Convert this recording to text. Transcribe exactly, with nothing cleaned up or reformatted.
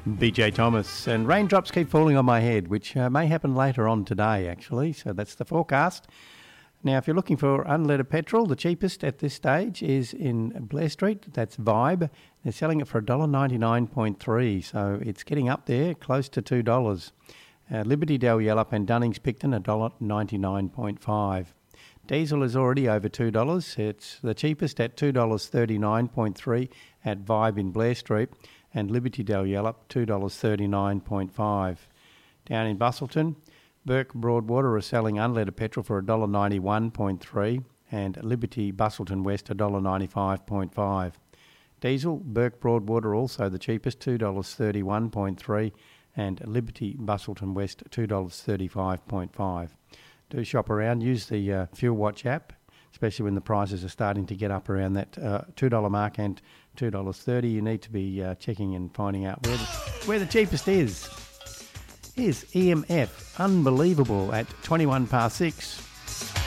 B J Thomas. And raindrops keep falling on my head, which uh, may happen later on today, actually. So that's the forecast. Now, if you're looking for unleaded petrol, the cheapest at this stage is in Blair Street. That's Vibe. They're selling it for one dollar ninety-nine point three, so it's getting up there, close to two dollars. Uh, Liberty Dale Yellup and Dunnings Picton, one dollar ninety-nine point five. Diesel is already over two dollars. It's the cheapest at two dollars thirty-nine point three at Vibe in Blair Street, and Liberty Dale Yellup, two dollars thirty-nine point five. Down in Busselton, Burke Broadwater are selling unleaded petrol for one dollar ninety-one point three and Liberty Busselton West one dollar ninety-five point five. Diesel, Burke Broadwater also the cheapest, two dollars thirty-one point three and Liberty Busselton West two dollars thirty-five point five. Do shop around, use the uh, Fuel Watch app, especially when the prices are starting to get up around that uh, two dollars mark and two dollars thirty. You need to be uh, checking and finding out where the, where the cheapest is. Here's E M F, Unbelievable, at twenty-one past six.